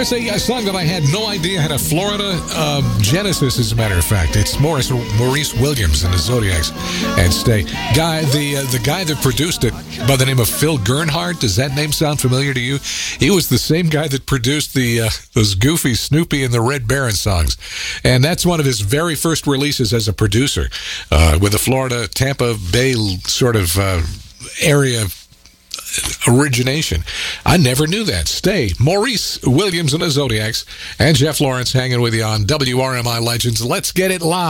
There's a song that I had no idea had a Florida genesis, as a matter of fact. It's Maurice Williams and the Zodiacs. And Stay. The guy that produced it, by the name of Phil Gernhardt, does that name sound familiar to you? He was the same guy that produced those goofy Snoopy and the Red Baron songs. And that's one of his very first releases as a producer, with the Florida, Tampa Bay sort of area origination. I never knew that. Stay. Maurice Williams and the Zodiacs and Jeff Lawrence hanging with you on WRMI Legends. Let's get it live.